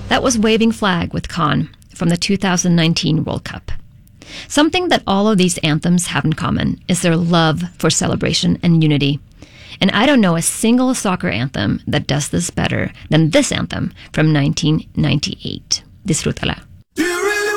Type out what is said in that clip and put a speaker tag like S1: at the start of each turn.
S1: That was Waving Flag with Khan from the 2019 World Cup. Something that all of these anthems have in common is their love for celebration and unity. And I don't know a single soccer anthem that does this better than this anthem from 1998. Disfrútala.